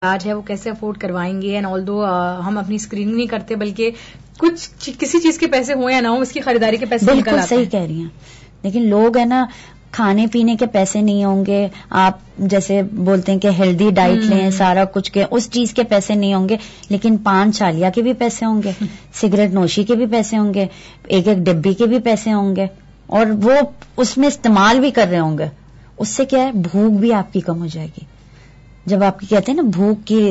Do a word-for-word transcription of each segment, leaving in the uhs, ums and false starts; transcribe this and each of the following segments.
علاج ہے وہ کیسے افورڈ کروائیں گے، اینڈ آل دو ہم اپنی اسکریننگ نہیں کرتے بلکہ کچھ کسی چیز کے پیسے ہوں یا نہ ہوں اس کی خریداری کے پیسے نکل آتے ہیں. بالکل صحیح کہہ رہی ہیں. لیکن لوگ ہے نا کھانے پینے کے پیسے نہیں ہوں گے، آپ جیسے بولتے ہیں کہ ہیلدی ڈائٹ لیں سارا کچھ کے، اس چیز کے پیسے نہیں ہوں گے، لیکن پان چھالیا کے بھی پیسے ہوں گے، سگریٹ نوشی کے بھی پیسے ہوں گے، ایک ایک ڈبی کے بھی پیسے ہوں گے، اور وہ اس میں استعمال بھی کر رہے ہوں گے. اس سے کیا ہے بھوک بھی آپ کی کم ہو جائے گی. جب آپ کی کہتے ہیں نا بھوک کی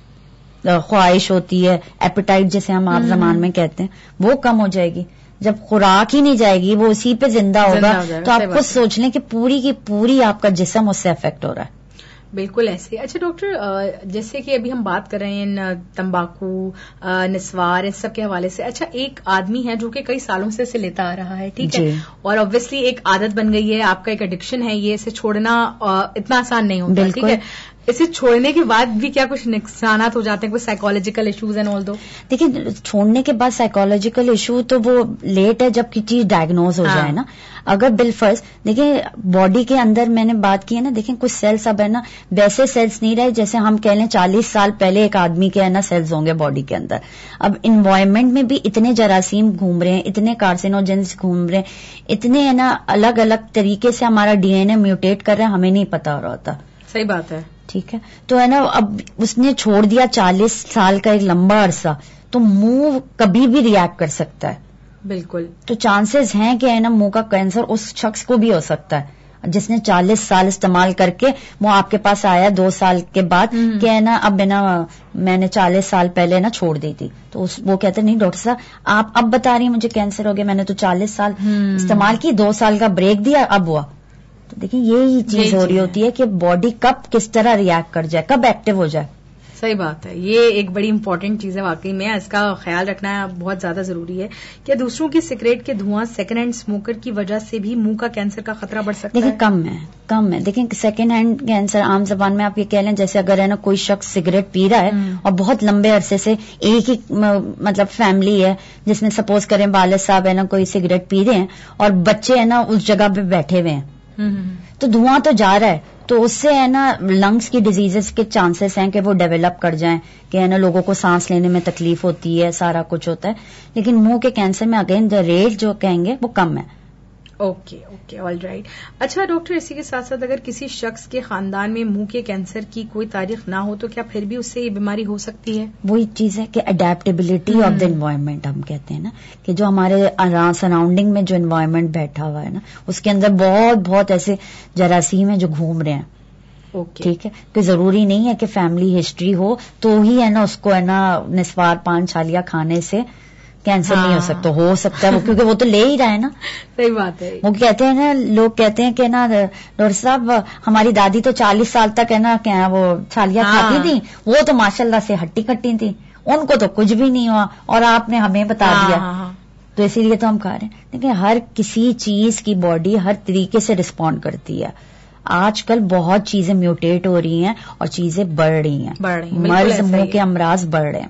خواہش ہوتی ہے، ایپیٹائٹ جیسے ہم آپ زبان میں کہتے ہیں، وہ کم ہو جائے گی. جب خوراک ہی نہیں جائے گی، وہ اسی پہ زندہ ہوگا، تو آپ خود سوچ لیں کہ پوری کی پوری آپ کا جسم اس سے افیکٹ ہو رہا ہے. بالکل ایسے. اچھا ڈاکٹر، جیسے کہ ابھی ہم بات کر رہے ہیں تمباکو، نسوار، اس سب کے حوالے سے، اچھا ایک آدمی ہے جو کہ کئی سالوں سے اسے لیتا آ رہا ہے، ٹھیک ہے، اور obviously ایک عادت بن گئی ہے، آپ کا ایک ایڈکشن ہے یہ، اسے چھوڑنا اتنا آسان نہیں ہوتا، ٹھیک ہے. اسے چھوڑنے کے بعد بھی کیا کچھ نقصانات ہو جاتے ہیں، کوئی سائیکولوجیکل ایشوز اینڈ آل دو؟ دیکھیں چھوڑنے کے بعد سائیکولوجیکل ایشو تو وہ لیٹ ہے جب کی چیز ڈائگنوز ہو جائے نا. اگر بالفرض دیکھیں باڈی کے اندر میں نے بات کی ہے نا، دیکھیں کچھ سیلس اب ہے نا ویسے سیلس نہیں رہے جیسے ہم کہہ لیں چالیس سال پہلے ایک آدمی کے ہے نا سیلس ہوں گے باڈی کے اندر. اب انوائرمنٹ میں بھی اتنے جراثیم گھوم رہے ہیں، اتنے کارسینوجنس گھوم رہے ہیں، اتنے ہے نا الگ الگ طریقے سے ہمارا ڈی این اے میوٹیٹ کر رہے ہیں، ہمیں نہیں پتا ہو رہا ہوتا. صحیح بات ہے. ٹھیک ہے، تو ہے نا اب اس نے چھوڑ دیا چالیس سال کا ایک لمبا عرصہ، تو منہ کبھی بھی ریئیکٹ کر سکتا ہے. بالکل. تو چانسز ہیں کہ ہے نا منہ کا کینسر اس شخص کو بھی ہو سکتا ہے جس نے چالیس سال استعمال کر کے وہ آپ کے پاس آیا دو سال کے بعد کہ ہے نا اب ہے نا میں نے چالیس سال پہلے نا چھوڑ دی تھی. تو اس وہ کہتے نہیں ڈاکٹر صاحب آپ اب بتا رہی ہیں مجھے کینسر ہو گیا، میں نے تو چالیس سال استعمال کی، دو سال کا بریک دیا اب ہوا. تو دیکھیں یہی چیز ہو رہی ہوتی ہے کہ باڈی کب کس طرح ریئیکٹ کر جائے، کب ایکٹیو ہو جائے. صحیح بات ہے. یہ ایک بڑی امپورٹنٹ چیز ہے واقعی میں، اس کا خیال رکھنا بہت زیادہ ضروری ہے. کیا دوسروں کی سگریٹ کے دھواں سیکنڈ ہینڈ اسموکر کی وجہ سے بھی منہ کا کینسر کا خطرہ بڑھ سکتا ہے؟ دیکھیں کم ہے کم ہے. دیکھیں سیکنڈ ہینڈ کینسر عام زبان میں آپ یہ کہہ لیں جیسے اگر ہے نا کوئی شخص سگریٹ پی رہا ہے اور بہت لمبے عرصے سے ایک ہی مطلب فیملی ہے جس میں سپوز کریں والد صاحب ہے نا کوئی سگریٹ پی رہے ہیں اور بچے ہے نا اس جگہ پہ بیٹھے ہوئے ہیں، تو دھواں تو جا رہا ہے، تو اس سے ہے نا لنگس کی ڈیزیزز کے چانسز ہیں کہ وہ ڈیولپ کر جائیں، کہ ہے نا لوگوں کو سانس لینے میں تکلیف ہوتی ہے، سارا کچھ ہوتا ہے. لیکن منہ کے کینسر میں اگین دا ریٹ جو کہیں گے وہ کم ہے. Okay okay all right. اچھا ڈاکٹر، اسی کے ساتھ ساتھ اگر کسی شخص کے خاندان میں منہ کے کینسر کی کوئی تاریخ نہ ہو تو کیا پھر بھی اس سے یہ بیماری ہو سکتی ہے؟ وہی چیز ہے کہ اڈیپٹیبلٹی آف دا انوائرمنٹ ہم کہتے ہیں نا، کہ جو ہمارے سراؤنڈنگ میں جو انوائرمنٹ بیٹھا ہوا ہے نا اس کے اندر بہت بہت ایسے جراثیم ہیں جو گھوم رہے ہیں. ٹھیک ہے، کہ ضروری نہیں ہے کہ فیملی ہسٹری ہو تو ہی ہے نا اس کو ہے نا نسوار پان چھالیا کھانے سے کینسر نہیں ہو سکتا. ہو سکتا ہے کیونکہ وہ تو لے ہی رہا ہے نا. صحیح بات ہے. وہ کہتے ہیں نا لوگ کہتے ہیں کہ نا ڈاکٹر صاحب ہماری دادی تو چالیس سال تک ہے نا کیا وہ چھالیا کھاتی تھی، وہ تو ماشاء اللہ سے ہٹی کٹی تھی، ان کو تو کچھ بھی نہیں ہوا اور آپ نے ہمیں بتا دیا. تو اسی لیے تو ہم کھا رہے ہیں. لیکن ہر کسی چیز کی باڈی ہر طریقے سے رسپونڈ کرتی ہے. آج کل بہت چیزیں میوٹیٹ ہو رہی ہیں اور چیزیں بڑھ رہی ہیں، مرض منہ کے امراض بڑھ رہے ہیں.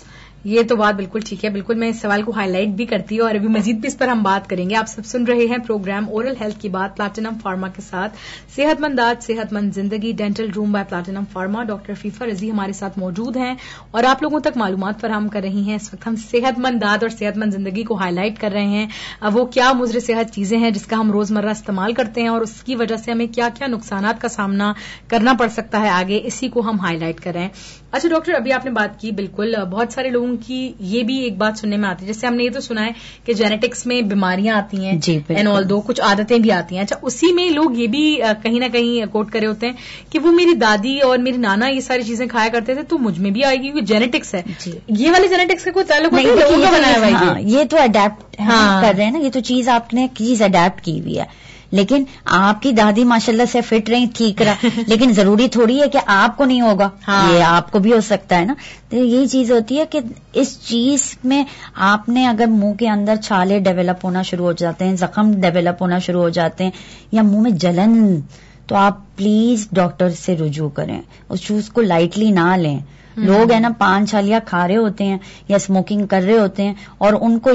یہ تو بات بالکل ٹھیک ہے. بالکل میں اس سوال کو ہائی لائٹ بھی کرتی ہوں اور ابھی مزید بھی اس پر ہم بات کریں گے. آپ سب سن رہے ہیں پروگرام اورل ہیلتھ کی بات پلاٹینم فارما کے ساتھ. صحت مند دانت صحت مند زندگی، dental room by platinum pharma. Doctor FIFA رضی ہمارے ساتھ موجود ہیں اور آپ لوگوں تک معلومات فراہم کر رہی ہیں. اس وقت ہم صحت مند دانت اور صحت مند زندگی کو ہائی لائٹ کر رہے ہیں. وہ کیا مضر صحت چیزیں ہیں جس کا ہم روزمرہ استعمال کرتے ہیں اور اس کی وجہ سے ہمیں کیا کیا نقصانات کا سامنا کرنا پڑ سکتا ہے آگے، اسی کو ہم ہائی لائٹ کر رہے ہیں. اچھا ڈاکٹر، ابھی آپ نے بات کی، بالکل بہت سارے لوگوں کی یہ بھی ایک بات سننے میں آتی ہے، جیسے ہم نے یہ تو سنا ہے کہ جینیٹکس میں بیماریاں آتی ہیں اینڈ آل دو، کچھ عادتیں بھی آتی ہیں. اچھا اسی میں لوگ یہ بھی کہیں نہ کہیں کوٹ کرے ہوتے ہیں کہ وہ میری دادی اور میری نانا یہ ساری چیزیں کھایا کرتے تھے تو مجھ میں بھی آئے گی، کیونکہ جینیٹکس ہے. یہ والے جینیٹکس کا کوئی تعلق نہیں، لوگوں کا بنایا ہوا ہے. یہ تو اڈیپٹ کر رہے ہیں نا، یہ تو چیز آپ نے چیز اڈیپٹ کی ہوئی ہے. لیکن آپ کی دادی ماشاءاللہ سے فٹ رہی، ٹھیک رہا، لیکن ضروری تھوڑی ہے کہ آپ کو نہیں ہوگا، یہ آپ کو بھی ہو سکتا ہے نا. تو یہی چیز ہوتی ہے کہ اس چیز میں آپ نے اگر منہ کے اندر چھالے ڈیولپ ہونا شروع ہو جاتے ہیں، زخم ڈیولپ ہونا شروع ہو جاتے ہیں یا منہ میں جلن، تو آپ پلیز ڈاکٹر سے رجوع کریں، اس چیز کو لائٹلی نہ لیں. لوگ ہے نا پان چھالیا کھا رہے ہوتے ہیں یا اسموکنگ کر رہے ہوتے ہیں اور ان کو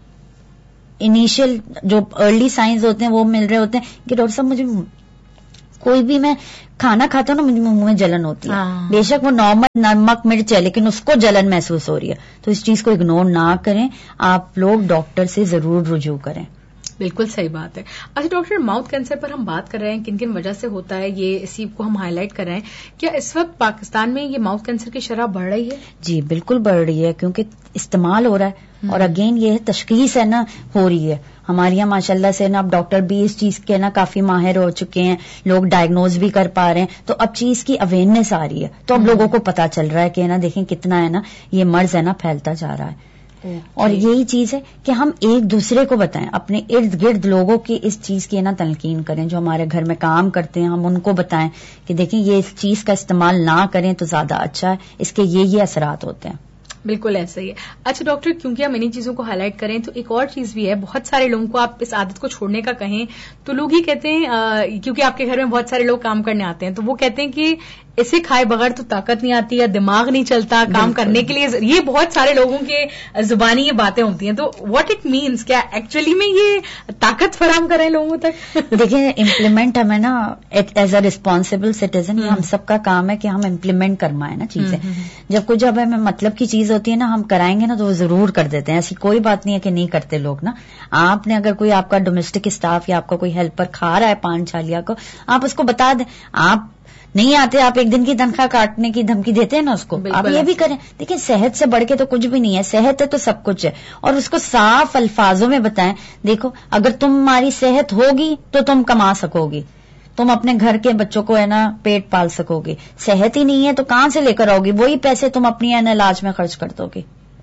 انیشیل جو ارلی سائنز ہوتے ہیں وہ مل رہے ہوتے ہیں کہ ڈاکٹر صاحب مجھے کوئی بھی میں کھانا کھاتا ہوں نا مجھے منہ میں جلن ہوتی ہے, بے شک وہ نارمل نمک مرچ ہے لیکن اس کو جلن محسوس ہو رہی ہے. تو اس چیز کو اگنور نہ کریں, آپ لوگ ڈاکٹر سے ضرور رجوع کریں. بالکل صحیح بات ہے. اچھا ڈاکٹر, ماؤتھ کینسر پر ہم بات کر رہے ہیں, کن کن وجہ سے ہوتا ہے, یہ اسی کو ہم ہائی لائٹ کر رہے ہیں. کیا اس وقت پاکستان میں یہ ماؤتھ کینسر کی شرح بڑھ رہی ہے؟ جی بالکل بڑھ رہی ہے, کیونکہ استعمال ہو رہا ہے, اور اگین یہ تشخیص ہے نا ہو رہی ہے. ہمارے یہاں ماشاء اللہ سے نا اب ڈاکٹر بھی اس چیز کے نا کافی ماہر ہو چکے ہیں, لوگ ڈائگنوز بھی کر پا رہے ہیں, تو اب چیز کی اویئرنیس آ رہی ہے, تو اب لوگوں کو پتا چل رہا ہے کہ نا دیکھیں کتنا ہے نا یہ مرض ہے نا پھیلتا جا رہا ہے. اور یہی چیز ہے کہ ہم ایک دوسرے کو بتائیں, اپنے ارد گرد لوگوں کی اس چیز کی نا تلقین کریں, جو ہمارے گھر میں کام کرتے ہیں ہم ان کو بتائیں کہ دیکھیں یہ اس چیز کا استعمال نہ کریں تو زیادہ اچھا ہے, اس کے یہ یہ اثرات ہوتے ہیں. بالکل ایسا ہی ہے. اچھا ڈاکٹر, کیونکہ ہم انہیں چیزوں کو ہائی لائٹ کریں تو ایک اور چیز بھی ہے, بہت سارے لوگوں کو آپ اس عادت کو چھوڑنے کا کہیں تو لوگ ہی کہتے ہیں, کیونکہ آپ کے گھر میں بہت سارے لوگ کام کرنے آتے ہیں, تو وہ کہتے ہیں کہ اسے کھائے بغیر تو طاقت نہیں آتی یا دماغ نہیں چلتا کام کرنے کے لیے. یہ بہت سارے لوگوں کے زبانی یہ باتیں ہوتی ہیں, تو واٹ اٹ مینس, کیا ایکچولی میں یہ طاقت فراہم کریں لوگوں تک؟ دیکھیں امپلیمنٹ ہمیں نا ایز اے ریسپانسبل سٹیزن ہم سب کا کام ہے کہ ہم امپلیمنٹ کروائیں نا چیزیں. جب کچھ جب ہمیں مطلب کی چیز ہوتی ہے نا ہم کرائیں گے نا تو وہ ضرور کر دیتے ہیں, ایسی کوئی بات نہیں ہے کہ نہیں کرتے لوگ نا. آپ نے اگر کوئی آپ کا ڈومیسٹک اسٹاف یا آپ کا کوئی ہیلپر کھا رہا ہے پان چھالیا کو, آپ اس کو بتا دیں. آپ نہیں آتے, آپ ایک دن کی تنخواہ کاٹنے کی دھمکی دیتے ہیں نا اس کو, آپ یہ بھی کریں. دیکھیں صحت سے بڑھ کے تو کچھ بھی نہیں ہے, صحت ہے تو سب کچھ ہے, اور اس کو صاف الفاظوں میں بتائیں. دیکھو اگر تمہاری صحت ہوگی تو تم کما سکو گی, تم اپنے گھر کے بچوں کو ہے نا پیٹ پال سکو گے. صحت ہی نہیں ہے تو کہاں سے لے کر آؤ گی, وہی پیسے تم اپنی ہے نا علاج میں خرچ کر دو گے.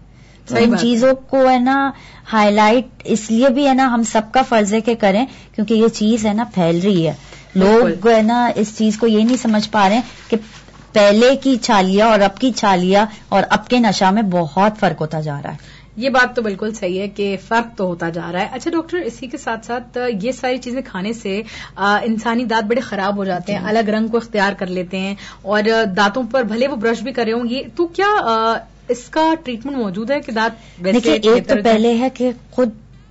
تو ان چیزوں کو ہے نا ہائی لائٹ اس لیے بھی ہے نا ہم سب کا فرض ہے کہ کریں, کیونکہ یہ چیز ہے نا پھیل رہی ہے. لوگ ہے نا اس چیز کو یہ نہیں سمجھ پا رہے کہ پہلے کی چھالیاں اور اب کی چھالیاں اور اب کے نشہ میں بہت فرق ہوتا جا رہا ہے. یہ بات تو بالکل صحیح ہے کہ فرق تو ہوتا جا رہا ہے. اچھا ڈاکٹر, اسی کے ساتھ ساتھ یہ ساری چیزیں کھانے سے انسانی دانت بڑے خراب ہو جاتے ہیں, الگ رنگ کو اختیار کر لیتے ہیں, اور دانتوں پر بھلے وہ برش بھی کر رہے ہوں, یہ تو کیا اس کا ٹریٹمنٹ موجود ہے کہ دانت ویسے؟ دیکھیے ایک تو پہلے ہے کہ خود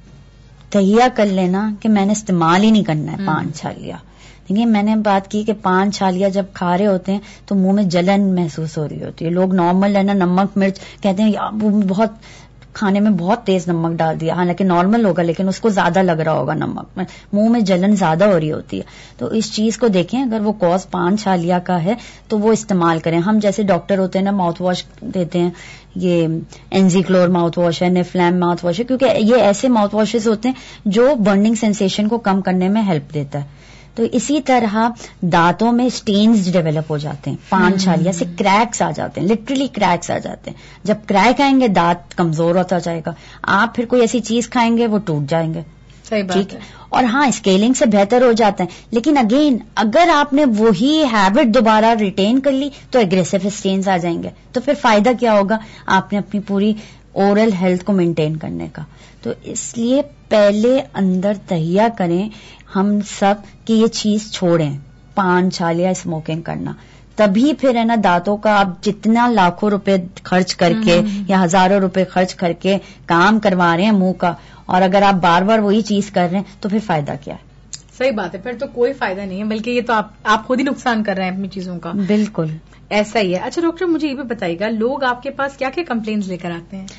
تہیا کر لینا کہ میں نے استعمال ہی نہیں کرنا ہے پان چھالیا. دیکھیے میں نے بات کی کہ پان چھالیا جب کھا رہے ہوتے ہیں تو منہ میں جلن محسوس ہو رہی ہوتی ہے. لوگ نارمل ہے نا نمک مرچ کہتے ہیں یا بہت کھانے میں بہت تیز نمک ڈال دیا, حالانکہ نارمل ہوگا لیکن اس کو زیادہ لگ رہا ہوگا نمک میں, منہ میں جلن زیادہ ہو رہی ہوتی ہے. تو اس چیز کو دیکھیں, اگر وہ کوز پان چھالیا کا ہے تو وہ استعمال کریں. ہم جیسے ڈاکٹر ہوتے ہیں نا ماؤتھ واش دیتے ہیں, یہ اینزی کلور ماؤتھ واش ہے, نیفلام ماؤتھ واش ہے, کیونکہ یہ ایسے ماؤتھ واشز ہوتے ہیں جو برننگ سینسیشن کو کم کرنے میں ہیلپ دیتا ہے. تو اسی طرح دانتوں میں سٹینز ڈیولپ ہو جاتے ہیں, پان چھالیا سے کریکس آ جاتے ہیں, لٹرلی کریکس آ جاتے ہیں. جب کریک آئیں گے دانت کمزور ہوتا جائے گا, آپ پھر کوئی ایسی چیز کھائیں گے وہ ٹوٹ جائیں گے. ٹھیک ہے, اور ہاں اسکیلنگ سے بہتر ہو جاتا ہے, لیکن اگین اگر آپ نے وہی ہیبٹ دوبارہ ریٹین کر لی تو اگریسو اسٹینز آ جائیں گے. تو پھر فائدہ کیا ہوگا آپ نے اپنی پوری اورل ہیلتھ کو مینٹین کرنے کا. تو اس لیے پہلے اندر تہیا کریں ہم سب کہ یہ چیز چھوڑیں, پان چھالیا اسموکنگ کرنا. تبھی پھر ہے نا دانتوں کا آپ جتنا لاکھوں روپے خرچ کر کے یا ہزاروں روپے خرچ کر کے کام کروا رہے ہیں منہ کا, اور اگر آپ بار بار وہی چیز کر رہے ہیں تو پھر فائدہ کیا ہے؟ صحیح بات ہے, پھر تو کوئی فائدہ نہیں ہے, بلکہ یہ تو آپ آپ خود ہی نقصان کر رہے ہیں اپنی چیزوں کا. بالکل ایسا ہی ہے. اچھا ڈاکٹر, مجھے یہ بھی بتائیے گا, لوگ آپ کے پاس کیا کیا کمپلینز لے کر آتے ہیں؟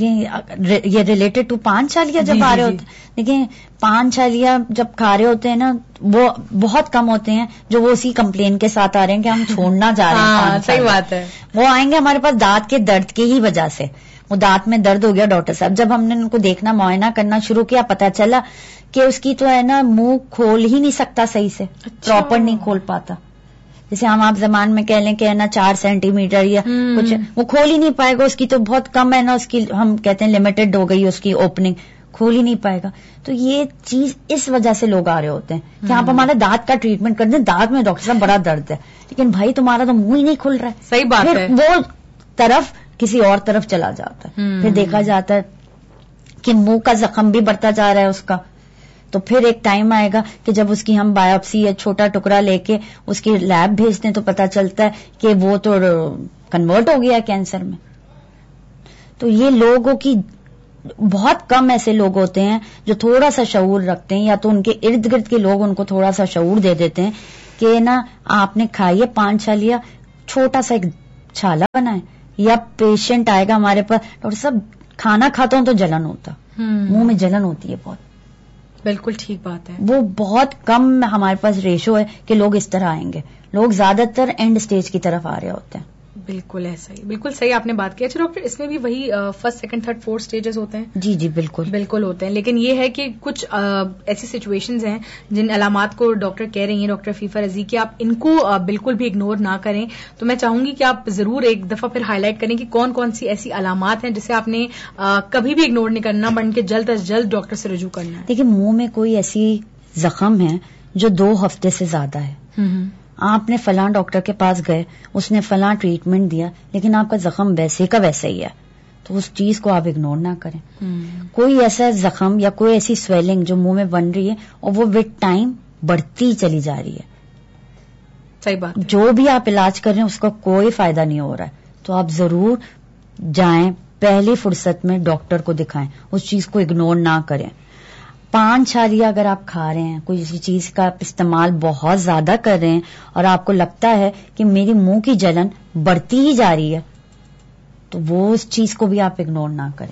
دیکھیں یہ ریلیٹڈ ٹو پان چھالیا جب آ رہے ہوتے ہیں, دیکھیں پان چھالیا جب کھا رہے ہوتے ہیں نا وہ بہت کم ہوتے ہیں جو وہ اسی کمپلین کے ساتھ آ رہے ہیں کہ ہم چھوڑنا جا رہے ہیں. صحیح بات ہے. وہ آئیں گے ہمارے پاس دانت کے درد کی ہی وجہ سے, وہ دانت میں درد ہو گیا ڈاکٹر صاحب. جب ہم نے ان کو دیکھنا معائنہ کرنا شروع کیا, پتا چلا کہ اس کی تو ہے نا منہ کھول ہی نہیں سکتا صحیح سے, پراپر نہیں کھول پاتا. جیسے ہم آپ زبان میں کہہ لیں کہ ہے نا چار سینٹی میٹر یا کچھ, وہ کھول ہی نہیں پائے گا. اس کی تو بہت کم ہے نا, اس کی ہم کہتے ہیں لمیٹڈ ہو گئی اس کی اوپننگ, کھول ہی نہیں پائے گا. تو یہ چیز اس وجہ سے لوگ آ رہے ہوتے ہیں کہ آپ ہمارا دانت کا ٹریٹمنٹ کر دیں, دانت میں ڈاکٹر صاحب بڑا درد ہے, لیکن بھائی تمہارا تو منہ ہی نہیں کھل رہا ہے. صحیح بات ہے. وہ طرف کسی اور طرف چلا جاتا ہے, پھر دیکھا جاتا ہے کہ منہ کا زخم بھی بڑھتا جا رہا ہے اس کا. تو پھر ایک ٹائم آئے گا کہ جب اس کی ہم بایوپسی یا چھوٹا ٹکڑا لے کے اس کی لیب بھیجتے ہیں تو پتا چلتا ہے کہ وہ تو کنورٹ ہو گیا کینسر میں. تو یہ لوگوں کی بہت کم ایسے لوگ ہوتے ہیں جو تھوڑا سا شعور رکھتے ہیں, یا تو ان کے ارد گرد کے لوگ ان کو تھوڑا سا شعور دے دیتے ہیں کہ نا آپ نے کھائی ہے پان چھالیا, چھوٹا سا ایک چھالا بنائے, یا پیشنٹ آئے گا ہمارے پاس, ڈاکٹر صاحب کھانا کھاتا ہوں تو جلن ہوتا, منہ میں جلن ہوتی ہے بہت. بالکل ٹھیک بات ہے. وہ بہت کم ہمارے پاس ریشو ہے کہ لوگ اس طرح آئیں گے. لوگ زیادہ تر اینڈ سٹیج کی طرف آ رہے ہوتے ہیں. بالکل ایسا ہی, بالکل صحیح آپ نے بات کی. اچھا ڈاکٹر, اس میں بھی وہی first second third fourth stages ہوتے ہیں؟ جی جی بالکل بالکل ہوتے ہیں, لیکن یہ ہے کہ کچھ ایسی سچویشنز ہیں جن علامات کو ڈاکٹر کہہ رہی ہیں, ڈاکٹر عفیفہ رضی, کہ آپ ان کو بالکل بھی اگنور نہ کریں. تو میں چاہوں گی کہ آپ ضرور ایک دفعہ پھر ہائی لائٹ کریں کہ کون کون سی ایسی علامات ہیں جسے آپ نے کبھی بھی اگنور نہیں کرنا, بن کے جلد از جلد ڈاکٹر سے رجوع کرنا ہے. دیکھیں, منہ میں کوئی ایسی زخم ہے جو دو ہفتے سے زیادہ ہے, آپ نے فلاں ڈاکٹر کے پاس گئے, اس نے فلاں ٹریٹمنٹ دیا, لیکن آپ کا زخم ویسے کا ویسے ہی ہے, تو اس چیز کو آپ اگنور نہ کریں. کوئی ایسا زخم یا کوئی ایسی سویلنگ جو منہ میں بن رہی ہے اور وہ وتھ ٹائم بڑھتی چلی جا رہی ہے, صحیح بات, جو بھی آپ علاج کر رہے ہیں اس کا کوئی فائدہ نہیں ہو رہا ہے, تو آپ ضرور جائیں, پہلی فرصت میں ڈاکٹر کو دکھائیں, اس چیز کو اگنور نہ کریں. پان چھالیا اگر آپ کھا رہے ہیں, کوئی اسی چیز کا استعمال بہت زیادہ کر رہے ہیں اور آپ کو لگتا ہے کہ میری منہ کی جلن بڑھتی ہی جا رہی ہے, تو وہ اس چیز کو بھی آپ اگنور نہ کریں.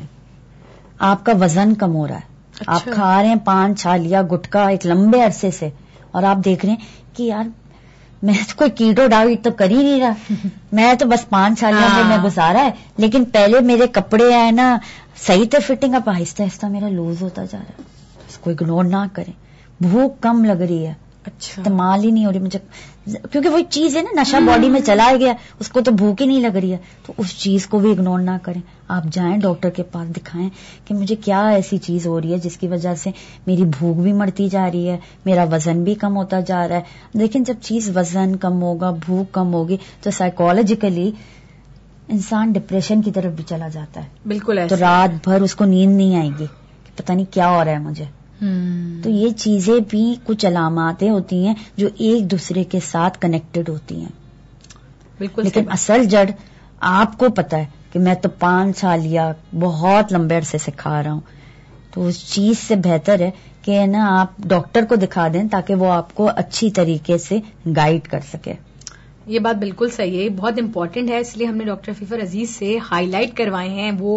آپ کا وزن کم ہو رہا ہے, اچھا. آپ کھا رہے ہیں پان چھالیا گٹکا ایک لمبے عرصے سے, اور آپ دیکھ رہے ہیں کہ یار میں تو کوئی کیٹو ڈائٹ تو کر ہی نہیں رہا, میں تو بس پان چھالیا میں میں گزارا ہے, لیکن پہلے میرے کپڑے آئے نا صحیح تھے فٹنگ, اب آہستہ آہستہ میرا لوز ہوتا جا رہا ہے. اس کو اگنور نہ کریں. بھوک کم لگ رہی ہے, اچھا استعمال ہی نہیں ہو رہی مجھے, کیونکہ وہی چیز ہے نا, نشہ باڈی میں چلا گیا, اس کو تو بھوک ہی نہیں لگ رہی ہے, تو اس چیز کو بھی اگنور نہ کریں. آپ جائیں ڈاکٹر کے پاس, دکھائیں کہ مجھے کیا ایسی چیز ہو رہی ہے جس کی وجہ سے میری بھوک بھی مڑتی جا رہی ہے, میرا وزن بھی کم ہوتا جا رہا ہے. لیکن جب چیز وزن کم ہوگا, بھوک کم ہوگی, تو سائیکولوجیکلی انسان ڈپریشن کی طرف بھی چلا جاتا ہے. بالکل ایسا, تو رات بھر اس کو نیند نہیں آئے گی, پتہ نہیں کیا ہو رہا ہے مجھے. تو یہ چیزیں بھی کچھ علاماتیں ہوتی ہیں جو ایک دوسرے کے ساتھ کنیکٹڈ ہوتی ہیں. بالکل, لیکن اصل جڑ آپ کو پتا ہے کہ میں تو پانچ چھالیا بہت لمبے عرصے سے کھا رہا ہوں, تو اس چیز سے بہتر ہے کہ نا آپ ڈاکٹر کو دکھا دیں تاکہ وہ آپ کو اچھی طریقے سے گائیڈ کر سکے. یہ بات بالکل صحیح ہے, بہت امپورٹنٹ ہے, اس لیے ہم نے ڈاکٹر عفیفہ رضی سے ہائی لائٹ کروائے ہیں وہ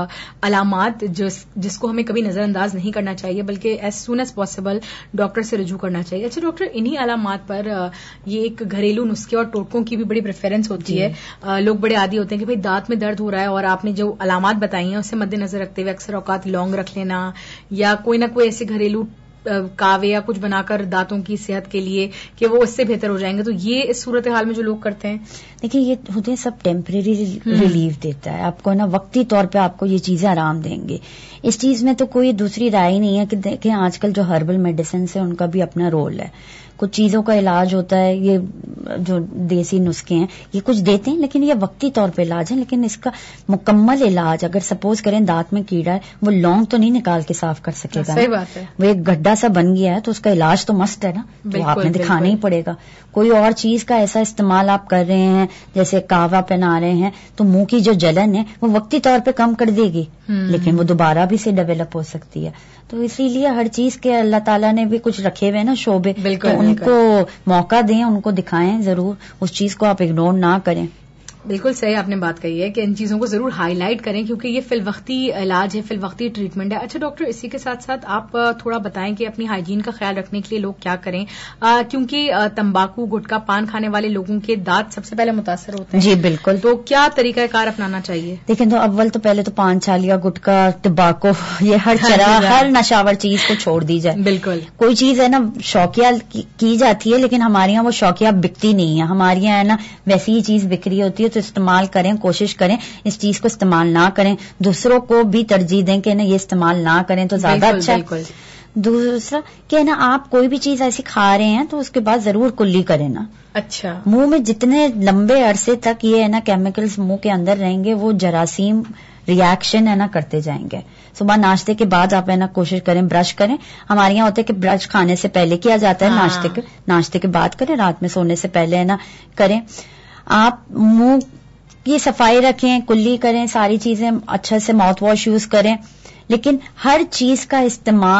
علامات جس کو ہمیں کبھی نظر انداز نہیں کرنا چاہیے, بلکہ as soon as possible doctor سے رجوع کرنا چاہیے. اچھا ڈاکٹر, انہی علامات پر یہ ایک گھریلو نسخے اور ٹوٹکوں کی بھی بڑی پریفرنس ہوتی ہے. لوگ بڑے عادی ہوتے ہیں کہ بھئی دانت میں درد ہو رہا ہے, اور آپ نے جو علامات بتائی ہیں اسے مد نظر رکھتے ہوئے اکثر اوقات لونگ رکھ لینا یا کوئی نہ کوئی ایسے گھریلو کاوے یا کچھ بنا کر دانتوں کی صحت کے لیے کہ وہ اس سے بہتر ہو جائیں گے, تو یہ اس صورتحال میں جو لوگ کرتے ہیں, دیکھیے یہ ہوتے ہیں سب ٹیمپریری ریلیف دیتا ہے آپ کو نا, وقتی طور پہ آپ کو یہ چیزیں آرام دیں گے. اس چیز میں تو کوئی دوسری رائے نہیں ہے کہ دیکھیں آج کل جو ہربل میڈیسنس ہیں ان کا بھی اپنا رول ہے. کچھ چیزوں کا علاج ہوتا ہے, یہ جو دیسی نسخے ہیں یہ کچھ دیتے ہیں لیکن یہ وقتی طور پہ علاج ہے, لیکن اس کا مکمل علاج اگر سپوز کریں دانت میں کیڑا ہے, وہ لونگ تو نہیں نکال کے صاف کر سکے گا. صحیح بات ہے, وہ ایک گڈھا سا بن گیا ہے تو اس کا علاج تو مست ہے نا, تو آپ نے دکھانا ہی پڑے گا. کوئی اور چیز کا ایسا استعمال آپ کر رہے ہیں جیسے کاوا پہنا رہے ہیں, تو منہ کی جو جلن ہے وہ وقتی طور پہ کم کر دے گی, لیکن وہ دوبارہ بھی سے ڈیولپ ہو سکتی ہے. تو اسی لیے ہر چیز کے اللہ تعالیٰ نے بھی کچھ رکھے ہوئے نا شعبے, تو ان کو موقع دیں, ان کو دکھائیں ضرور, اس چیز کو آپ اگنور نہ کریں. بالکل صحیح آپ نے بات کہی ہے کہ ان چیزوں کو ضرور ہائی لائٹ کریں کیونکہ یہ فی الوقتی علاج ہے, فی الوقتی ٹریٹمنٹ ہے. اچھا ڈاکٹر, اسی کے ساتھ ساتھ آپ تھوڑا بتائیں کہ اپنی ہائیجین کا خیال رکھنے کے لیے لوگ کیا کریں, کیونکہ تمباکو گٹکا پان کھانے والے لوگوں کے دانت سب سے پہلے متاثر ہوتے ہیں. جی بالکل, تو کیا طریقہ کار اپنانا چاہیے؟ دیکھیں تو اول تو پہلے تو پان چھالیا گٹکا تمباکو یہ ہر چرا ہر نشاور چیز کو چھوڑ دی جائے. بالکل, کوئی چیز ہے نا شوقیہ کی جاتی ہے لیکن ہمارے یہاں وہ شوقیہ بکتی نہیں ہے, ہمارے یہاں ہے نا ویسی ہی چیز بک رہی ہوتی ہے, تو استعمال کریں, کوشش کریں اس چیز کو استعمال نہ کریں. دوسروں کو بھی ترجیح دیں کہ نا یہ استعمال نہ کریں تو زیادہ اچھا ہے. دوسرا کہ نا آپ کوئی بھی چیز ایسی کھا رہے ہیں تو اس کے بعد ضرور کلی کریں نا. اچھا, منہ میں جتنے لمبے عرصے تک یہ ہے نا کیمیکلز منہ کے اندر رہیں گے وہ جراثیم ریاکشن ہے نا کرتے جائیں گے. صبح ناشتے کے بعد آپ ہے نا کوشش کریں برش کریں. ہمارے یہاں ہوتا ہے کہ برش کھانے سے پہلے کیا جاتا ہے, ناشتے کے ناشتے کے بعد کریں, رات میں سونے سے پہلے ہے نا کریں. آپ منہ یہ صفائی رکھیں, کلی کریں, ساری چیزیں اچھے سے ماؤتھ واش یوز کریں, لیکن ہر چیز کا استعمال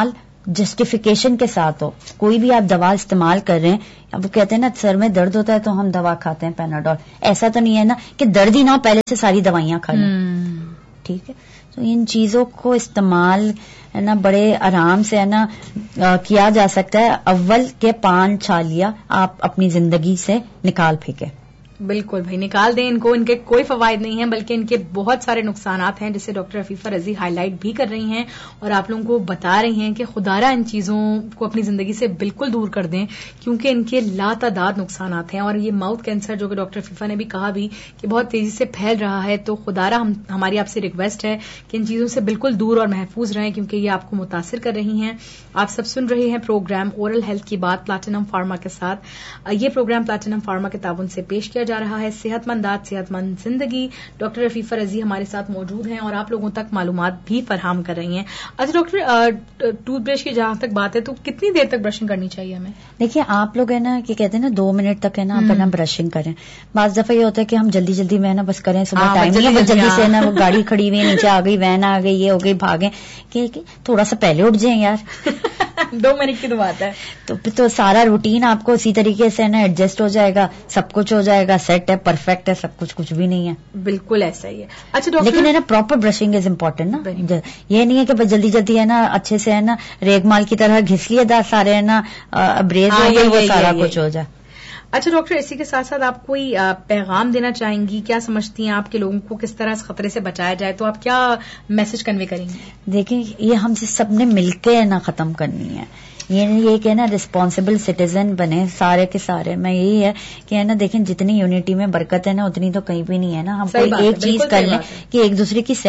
جسٹیفیکیشن کے ساتھ ہو. کوئی بھی آپ دوا استعمال کر رہے ہیں, اب کہتے ہیں نا سر میں درد ہوتا ہے تو ہم دوا کھاتے ہیں پیناڈول, ایسا تو نہیں ہے نا کہ درد ہی نہ ہو پہلے سے ساری دوائیاں کھا لیں. ٹھیک ہے, تو ان چیزوں کو استعمال ہے نا بڑے آرام سے ہے نا کیا جا سکتا ہے. اول کے پان چھالیاں آپ اپنی زندگی سے نکال پھینکیں. بالکل بھائی, نکال دیں ان کو, ان کے کوئی فوائد نہیں ہیں بلکہ ان کے بہت سارے نقصانات ہیں جسے ڈاکٹر عفیفہ رضی ہائی لائٹ بھی کر رہی ہیں اور آپ لوگوں کو بتا رہی ہیں کہ خدارہ ان چیزوں کو اپنی زندگی سے بالکل دور کر دیں کیونکہ ان کے لاتعداد نقصانات ہیں. اور یہ ماؤتھ کینسر جو کہ ڈاکٹر عفیفہ نے بھی کہا بھی کہ بہت تیزی سے پھیل رہا ہے, تو خدارہ ہم ہماری آپ سے ریکویسٹ ہے کہ ان چیزوں سے بالکل دور اور محفوظ رہیں کیونکہ یہ آپ کو متاثر کر رہی ہیں. آپ سب سن رہے ہیں پروگرام اورل ہیلتھ کی بات پلاٹینم فارما کے ساتھ. یہ پروگرام پلاٹینم فارما کے تعاون سے پیش کیا جا رہا ہے. صحت مندات صحت مند زندگی, ڈاکٹر عفیفہ رضی ہمارے ساتھ موجود ہیں اور آپ لوگوں تک معلومات بھی فراہم کر رہی ہیں. اچھا ڈاکٹر, ٹوتھ برش کی جہاں تک بات ہے تو کتنی دیر تک برشنگ کرنی چاہیے ہمیں؟ دیکھیے آپ لوگ ہے نا کہ کہتے ہیں نا دو منٹ تک ہے نا آپ نا برشنگ کریں. بعض دفعہ یہ ہوتا ہے کہ ہم جلدی جلدی میں نا بس کریں, صبح ٹائم نہیں ہے, جلدی سے نا وہ گاڑی کھڑی ہوئی نیچے آ گئی, وین آ گئی, یہ ہو گئی, بھاگیں کہ تھوڑا سا پہلے اٹھ جائیں یار. دو منٹ کی تو بات ہے, تو تو سارا روٹین آپ کو اسی طریقے سے نا ایڈجسٹ ہو جائے گا, سب کچھ ہو جائے گا, سیٹ ہے, پرفیکٹ ہے, سب کچھ کچھ بھی نہیں ہے. بالکل ایسا ہی ہے. اچھا ڈاکٹر, لیکن ہے نا پراپر برشنگ از امپورٹنٹ نا, یہ نہیں ہے کہ بس جلدی جلدی ہے نا اچھے سے ہے نا ریگ مال کی طرح گھس لیے دا سارے ہے نا ابریز ہو گئے, وہ سارا کچھ ہو جائے. اچھا ڈاکٹر, اسی کے ساتھ ساتھ آپ کوئی پیغام دینا چاہیں گی؟ کیا سمجھتی ہیں آپ کے لوگوں کو کس طرح اس خطرے سے بچایا جائے, تو آپ کیا میسج کنوے کریں گے؟ دیکھیں یہ ہم سے سب نے مل کے نا ختم کرنی ہے. یہ یہ کہ نا ریسپانسبل سٹیزن بنے سارے کے سارے. میں یہی ہے کہ ہے نا دیکھیں جتنی یونٹی میں برکت ہے نا اتنی تو کہیں بھی نہیں ہے نا. ہم کوئی ایک چیز کر لیں کہ ایک دوسرے کی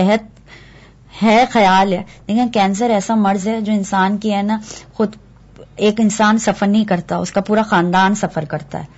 صحت ہے, خیال ہے. دیکھیں کینسر ایسا مرض ہے جو انسان کی ہے نا خود ایک انسان سفر نہیں کرتا, اس کا پورا خاندان سفر کرتا ہے.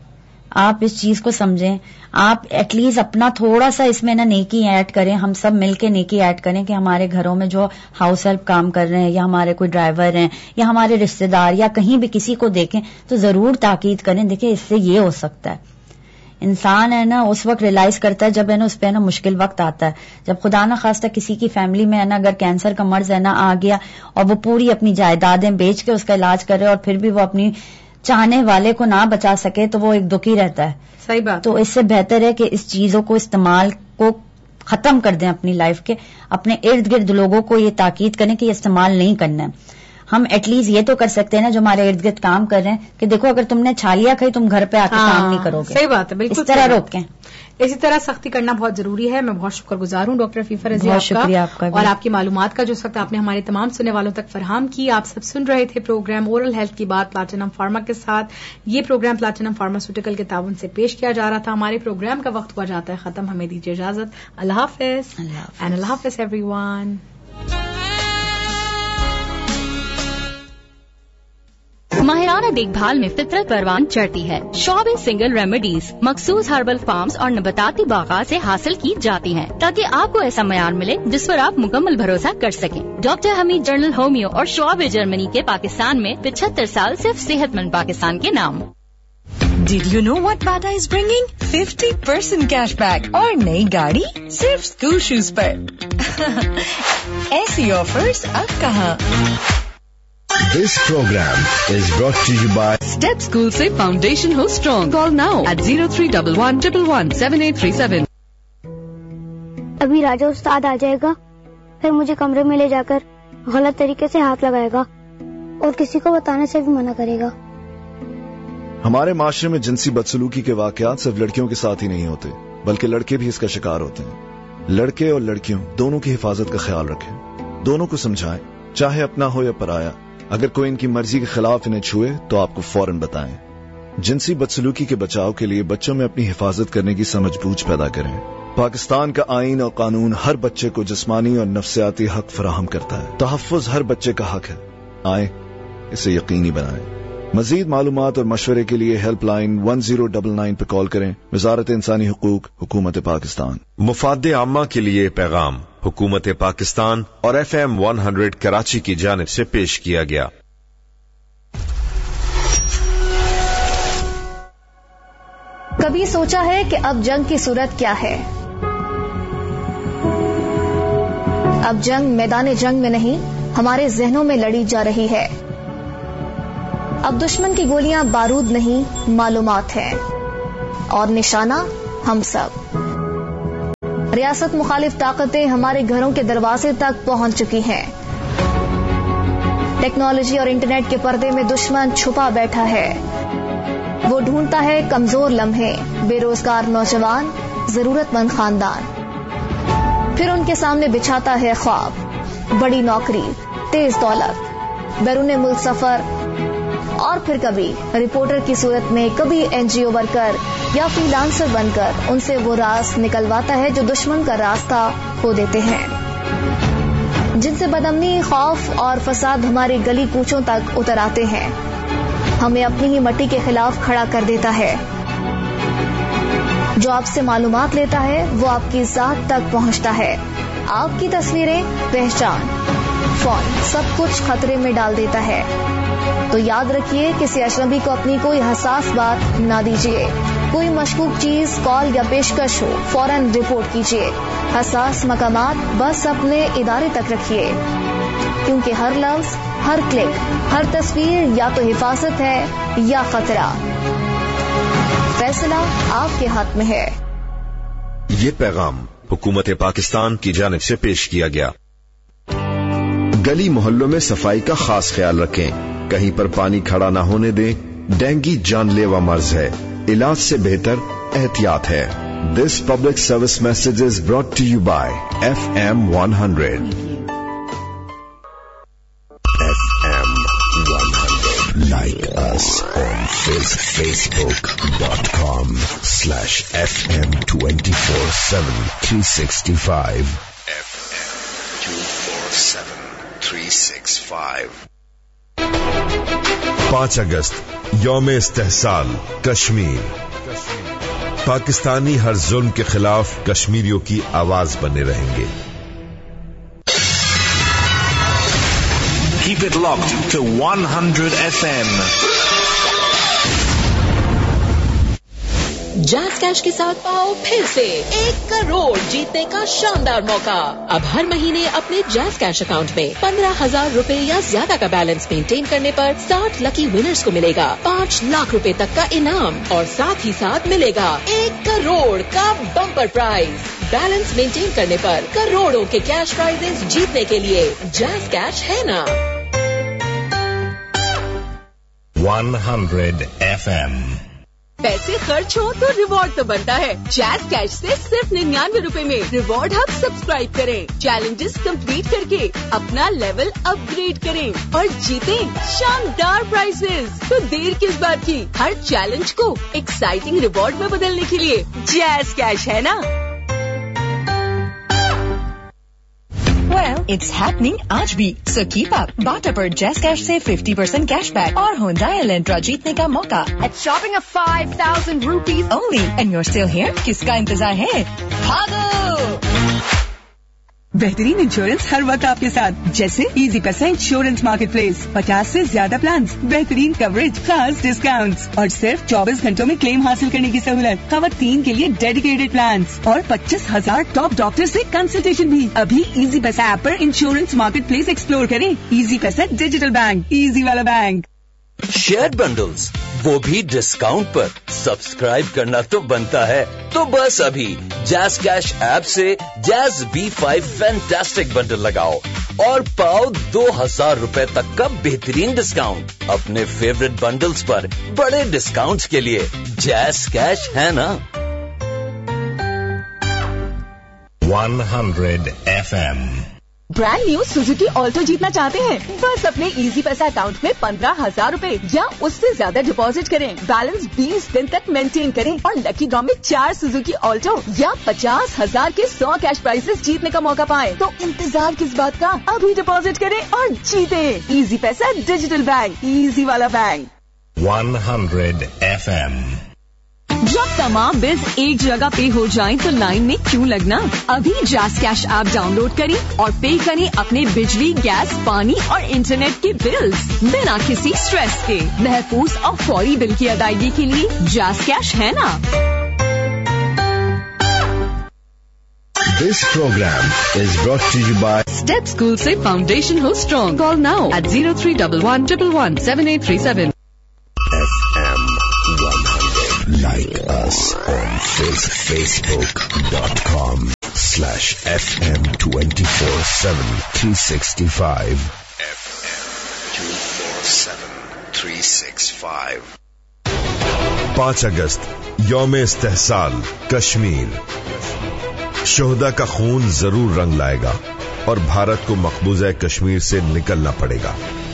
آپ اس چیز کو سمجھیں, آپ ایٹ لیسٹ اپنا تھوڑا سا اس میں نا نیکی ایڈ کریں. ہم سب مل کے نیکی ایڈ کریں کہ ہمارے گھروں میں جو ہاؤس ہیلپ کام کر رہے ہیں یا ہمارے کوئی ڈرائیور ہیں یا ہمارے رشتے دار یا کہیں بھی کسی کو دیکھیں تو ضرور تاکید کریں. دیکھیں اس سے یہ ہو سکتا ہے, انسان ہے نا اس وقت ریلائز کرتا ہے جب ہے نا اس پہ نا مشکل وقت آتا ہے. جب خدا نہ خواستہ کسی کی فیملی میں ہے نا اگر کینسر کا مرض ہے نا آ گیا اور وہ پوری اپنی جائیدادیں بیچ کے اس کا علاج کر رہے اور پھر بھی وہ اپنی چاہنے والے کو نہ بچا سکے تو وہ ایک دکھی رہتا ہے. صحیح بات. تو اس سے بہتر ہے کہ اس چیزوں کو استعمال کو ختم کر دیں اپنی لائف کے. اپنے ارد گرد لوگوں کو یہ تاکید کریں کہ یہ استعمال نہیں کرنا ہے. ہم ایٹ لیسٹ یہ تو کر سکتے ہیں نا جو ہمارے ارد گرد کام کر رہے ہیں کہ دیکھو اگر تم نے چھالیا کھائی تم گھر پہ آ کے کام نہیں کرو گے. صحیح بات ہے, بالکل اس طرح روکیں. اسی طرح سختی کرنا بہت ضروری ہے. میں بہت شکر گزار ہوں ڈاکٹر عفیفہ رضی بہت شکریہ آپ کا اور آپ کی معلومات کا جو سخت آپ نے ہمارے تمام سننے والوں تک فراہم کی. آپ سب سن رہے تھے پروگرام اورل ہیلتھ کی بات پلاٹینم فارما کے ساتھ. یہ پروگرام پلاٹینم فارماسیوٹیکل کے تعاون سے پیش کیا جا رہا تھا. ہمارے پروگرام کا وقت ہوا جاتا ہے ختم. ہمیں دیجیے اجازت. اللہ حافظ. اینڈ اللہ حافظ ایوری ون. ماہرانہ دیکھ بھال میں فطرت پروان چڑھتی ہے. شعبے سنگل ریمیڈیز مخصوص ہربل فارمز اور نباتاتی باغات سے حاصل کی جاتی ہیں تاکہ آپ کو ایسا معیار ملے جس پر آپ مکمل بھروسہ کر سکیں. ڈاکٹر حمید جنرل ہومیو اور شعبے جرمنی کے پاکستان میں پچہتر سال صرف صحت مند پاکستان کے نام. Did you know what Bata is bringing? fifty percent cash back اور نئی گاڑی صرف اسکول شوز پر. ایسی آفرز اب کہاں. This program is brought to you by Step School سے foundation who strong. Call now at zero three one one one one seven eight three seven. ابھی راجا استاد آ جائے گا, پھر مجھے کمرے میں لے جا کر غلط طریقے سے ہاتھ لگائے گا اور کسی کو بتانے سے بھی منع کرے گا. ہمارے معاشرے میں جنسی بدسلوکی کے واقعات صرف لڑکیوں کے ساتھ ہی نہیں ہوتے بلکہ لڑکے بھی اس کا شکار ہوتے ہیں. لڑکے اور لڑکیوں دونوں کی حفاظت کا خیال رکھیں. دونوں کو سمجھائیں, چاہے اپنا ہو یا پرایا. اگر کوئی ان کی مرضی کے خلاف انہیں چھوئے تو آپ کو فوراً بتائیں. جنسی بدسلوکی کے بچاؤ کے لیے بچوں میں اپنی حفاظت کرنے کی سمجھ بوجھ پیدا کریں. پاکستان کا آئین اور قانون ہر بچے کو جسمانی اور نفسیاتی حق فراہم کرتا ہے. تحفظ ہر بچے کا حق ہے. آئیں اسے یقینی بنائیں. مزید معلومات اور مشورے کے لیے help line one zero double nine پہ کال کریں. وزارت انسانی حقوق, حکومت پاکستان. مفاد عامہ کے لیے پیغام حکومت پاکستان اور F M one hundred Karachi کی جانب سے پیش کیا گیا. کبھی سوچا ہے کہ اب جنگ کی صورت کیا ہے؟ اب جنگ میدان جنگ میں نہیں ہمارے ذہنوں میں لڑی جا رہی ہے. اب دشمن کی گولیاں بارود نہیں معلومات ہیں اور نشانہ ہم سب. ریاست مخالف طاقتیں ہمارے گھروں کے دروازے تک پہنچ چکی ہیں. ٹیکنالوجی اور انٹرنیٹ کے پردے میں دشمن چھپا بیٹھا ہے. وہ ڈھونڈتا ہے کمزور لمحے، بے روزگار نوجوان، ضرورت مند خاندان. پھر ان کے سامنے بچھاتا ہے خواب، بڑی نوکری، تیز دولت، بیرون ملک سفر، اور پھر کبھی رپورٹر کی صورت میں، کبھی این جی او ورکر یا فری لانسر بن کر ان سے وہ راز نکلواتا ہے جو دشمن کا راستہ کھو دیتے ہیں، جن سے بدامنی، خوف اور فساد ہماری گلی کوچوں تک اتر آتے ہیں. ہمیں اپنی ہی مٹی کے خلاف کھڑا کر دیتا ہے. جو آپ سے معلومات لیتا ہے وہ آپ کی ذات تک پہنچتا ہے. آپ کی تصویریں، پہچان، فون، سب کچھ خطرے میں ڈال دیتا ہے. تو یاد رکھیے، کسی اجنبی کو اپنی کوئی حساس بات نہ دیجیے. کوئی مشکوک چیز کال یا پیشکش ہو فوراً رپورٹ کیجیے. حساس مقامات بس اپنے ادارے تک رکھیے، کیونکہ ہر لفظ، ہر کلک، ہر تصویر یا تو حفاظت ہے یا خطرہ. فیصلہ آپ کے ہاتھ میں ہے. یہ پیغام حکومت پاکستان کی جانب سے پیش کیا گیا. گلی محلوں میں صفائی کا خاص خیال رکھیں. کہیں پر پانی کھڑا نہ ہونے دیں. ڈینگی جان لیوا مرض ہے، علاج سے بہتر احتیاط ہے. This public service message is brought to you by F M one hundred. F M one hundred. Like us on facebook dot com slash F M twenty-four seven three sixty-five. F M twenty-four seven three sixty-five. پانچ اگست یوم استحصال کشمیر. پاکستانی ہر ظلم کے خلاف کشمیریوں کی آواز بنے رہیں گے. Keep it locked to one hundred F M. Jazz cash کے ساتھ پاؤ پھر سے ایک کروڑ جیتنے کا شاندار موقع. اب ہر مہینے اپنے جاز کیش اکاؤنٹ میں پندرہ ہزار روپے یا زیادہ کا بیلنس مینٹین کرنے پر ساٹھ لکی ونرز کو ملے گا پانچ لاکھ روپے تک کا انعام اور ساتھ ہی ساتھ ملے گا ایک کروڑ کا بمپر پرائز. بیلنس مینٹین کرنے پر کروڑوں کے کیش پرائزز جیتنے کے لیے جاز کیش ہے نا. one hundred F M. پیسے خرچ ہو تو ریوارڈ تو بنتا ہے. جاز کیش سے صرف ننانوے روپے میں ریوارڈ ہب سبسکرائب کریں، چیلنجز کمپلیٹ کر کے اپنا لیول اپ گریڈ کریں اور جیتیں شاندار پرائزز. تو دیر کس بات کی، ہر چیلنج کو ایکسائٹنگ ریوارڈ میں بدلنے کے لیے جاز کیش ہے نا. Well, it's happening آج بھی. So keep up. باٹا پر جاز کیش سے fifty percent کیش بیک اور ہونڈائی الینٹرا جیتنے کا موقع. At shopping of five thousand rupees only. And you're still here? کس کا انتظار ہے؟ بھاگو! بہترین انشورنس ہر وقت آپ کے ساتھ، جیسے ایزی پیسہ انشورنس مارکیٹ پلیس. پچاس سے زیادہ پلانس، بہترین کوریج، خاص ڈسکاؤنٹس اور صرف چوبیس گھنٹوں میں کلیم حاصل کرنے کی سہولت. خواتین کے لیے ڈیڈیکیٹڈ پلانس اور پچیس ہزار ٹاپ ڈاکٹر سے کنسلٹیشن بھی. ابھی ایزی پیسہ ایپ پر انشورنس مارکیٹ پلیس ایکسپلور کریں. ایزی پیسہ ڈیجیٹل بینک، ایزی والا بینک. شیئر بنڈلز وہ بھی ڈسکاؤنٹ پر. سبسکرائب کرنا تو بنتا ہے، تو بس ابھی جاز کیش ایپ سے jazz be five fantastic bundle لگاؤ اور پاؤ دو ہزار روپے تک کا بہترین ڈسکاؤنٹ. اپنے فیوریٹ بنڈلز پر بڑے ڈسکاؤنٹس کے لیے جاز کیش ہے نا. one hundred F M. Brand new Suzuki Alto جیتنا چاہتے ہیں؟ بس اپنے ایزی پیسہ اکاؤنٹ میں پندرہ ہزار روپے یا اس سے زیادہ ڈپازٹ کریں، بیلنس بیس دن تک مینٹین کریں اور لکی ڈرا میں چار سوزوکی آلٹو یا پچاس ہزار کے سو کیش پرائزز جیتنے کا موقع پائیں. تو انتظار کس بات کا، ابھی ڈپازٹ کریں اور جیتیں. ایزی پیسہ ڈیجیٹل بینک، ایزی والا bank. one hundred F M. جب تمام بلز ایک جگہ پے ہو جائیں تو لائن میں کیوں لگنا؟ ابھی jazz cash app down load کریں اور پے کریں اپنے بجلی، گیس، پانی اور انٹرنیٹ کے بلز بنا کسی سٹریس کے. محفوظ اور فوری بل کی ادائیگی کے لیے جاز کیش ہے نا. This program is brought to you by Step School से फाउंडेशन हो strong. Call now at zero three one one one one seven eight three seven. F M one hundred. Like us on Facebook dot com slash F M twenty-four seven three sixty-five. F M twenty-four seven three sixty-five. पाँच अगस्त यौम इस्तेहसाल कश्मीर. शोहदा का खून जरूर रंग लाएगा और भारत को मकबूजा कश्मीर से निकलना पड़ेगा.